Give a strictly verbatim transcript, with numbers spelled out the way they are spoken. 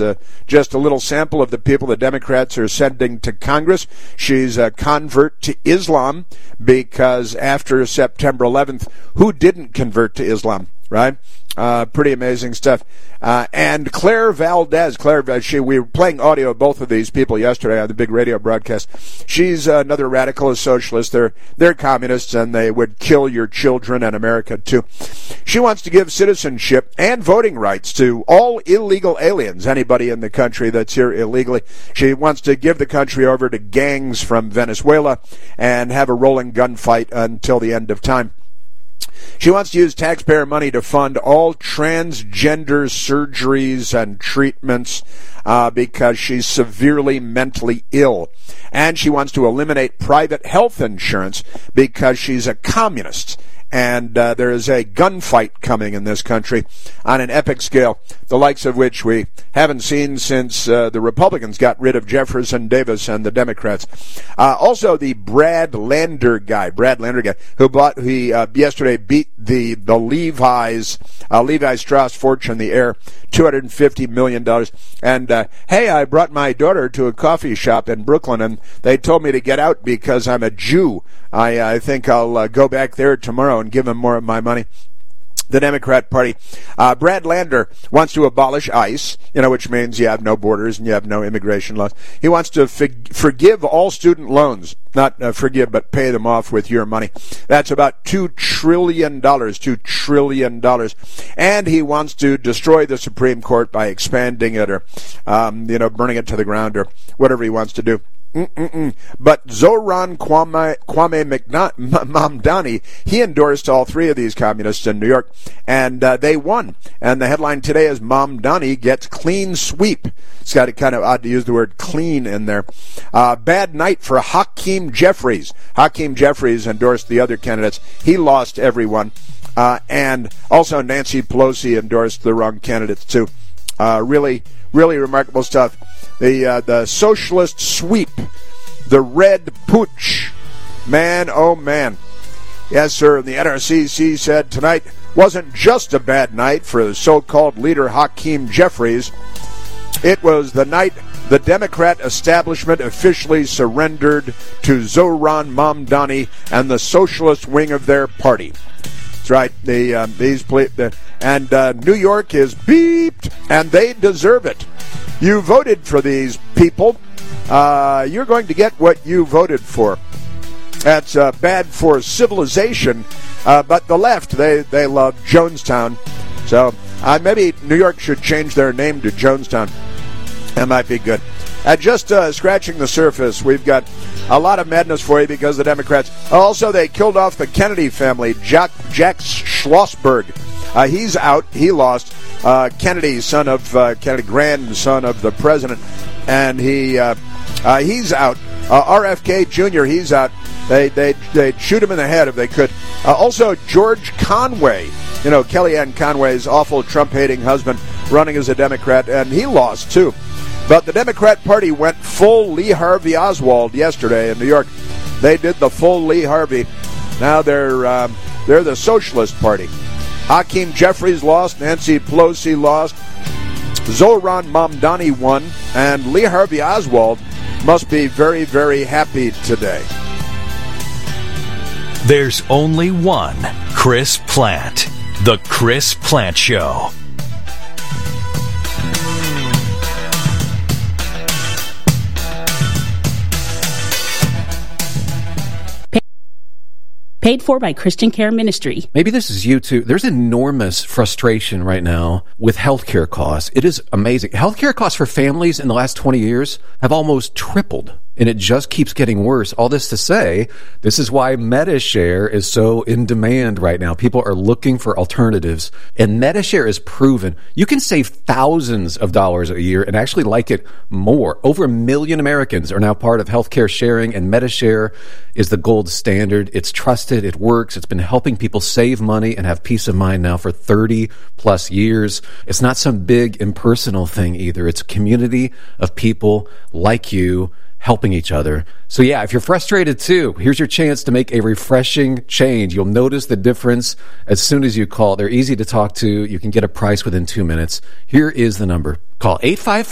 just uh, just a little sample of the people the Democrats are sending to Congress. She's a convert to Islam because after September eleventh, who didn't convert to Islam, right? Uh, pretty amazing stuff. Uh, and Claire Valdez, Claire, she, we were playing audio of both of these people yesterday on the big radio broadcast. She's another radicalist socialist. They're, they're communists, and they would kill your children and America, too. She wants to give citizenship and voting rights to all illegal aliens, anybody in the country that's here illegally. She wants to give the country over to gangs from Venezuela and have a rolling gunfight until the end of time. She wants to use taxpayer money to fund all transgender surgeries and treatments uh, because she's severely mentally ill. And she wants to eliminate private health insurance because she's a communist. And uh, there is a gunfight coming in this country on an epic scale, the likes of which we haven't seen since uh, the Republicans got rid of Jefferson Davis and the Democrats. Uh, also, the Brad Lander guy, Brad Lander guy, who bought, he uh, yesterday beat the the Levi's uh, Levi Strauss fortune, the heir, two hundred fifty million dollars. And uh, hey, I brought my daughter to a coffee shop in Brooklyn, and they told me to get out because I'm a Jew. I, I think I'll uh, go back there tomorrow and give him more of my money. The Democrat Party. Uh, Brad Lander wants to abolish ICE, you know, which means you have no borders and you have no immigration laws. He wants to fig- forgive all student loans, not uh, forgive, but pay them off with your money. That's about two trillion dollars, two trillion dollars. And he wants to destroy the Supreme Court by expanding it or, um, you know, burning it to the ground or whatever he wants to do. Mm-mm-mm. But Zohran Kwame, Kwame McNa- M- Mamdani, he endorsed all three of these communists in New York, and uh, they won. And the headline today is Mamdani gets clean sweep. It's got it kind of odd to use the word clean in there. Uh, bad night for Hakeem Jeffries. Hakeem Jeffries endorsed the other candidates. He lost everyone. Uh, and also Nancy Pelosi endorsed the wrong candidates, too. Uh, really, really remarkable stuff. The uh, the socialist sweep, the red pooch. Man, oh man. Yes, sir, the N R C C said tonight wasn't just a bad night for the so-called leader Hakeem Jeffries. It was the night the Democrat establishment officially surrendered to Zohran Mamdani and the socialist wing of their party. That's right. The, um, these the, and uh, New York is beeped, and they deserve it. You voted for these people. Uh, you're going to get what you voted for. That's uh, bad for civilization. Uh, but the left, they, they love Jonestown. So uh, maybe New York should change their name to Jonestown. That might be good. Uh, just uh, scratching the surface, we've got a lot of madness for you because the Democrats. Also, they killed off the Kennedy family. Jack, Jack Schlossberg. Uh, he's out. He lost. Uh, Kennedy, son of uh, Kennedy, grandson of the president, and he uh, uh, he's out. Uh, R F K Junior, he's out. They they they'd shoot him in the head if they could. Uh, also, George Conway, you know, Kellyanne Conway's awful Trump-hating husband, running as a Democrat, and he lost too. But the Democrat Party went full Lee Harvey Oswald yesterday in New York. They did the full Lee Harvey. Now they're um, they're the Socialist Party. Hakeem Jeffries lost, Nancy Pelosi lost, Zohran Mamdani won, and Lee Harvey Oswald must be very, very happy today. There's only one Chris Plante. The Chris Plante Show. Paid for by Christian Care Ministry. Maybe this is you too. There's enormous frustration right now with healthcare costs. It is amazing. Healthcare costs for families in the last twenty years have almost tripled. And it just keeps getting worse. All this to say, this is why Medi-Share is so in demand right now. People are looking for alternatives. And Medi-Share is proven. You can save thousands of dollars a year and actually like it more. Over a million Americans are now part of healthcare sharing, and Medi-Share is the gold standard. It's trusted. It works. It's been helping people save money and have peace of mind now for thirty plus years. It's not some big impersonal thing either. It's a community of people like you helping each other. So yeah, if you're frustrated too, here's your chance to make a refreshing change. You'll notice the difference as soon as you call. They're easy to talk to. You can get a price within two minutes. Here is the number. Call eight five five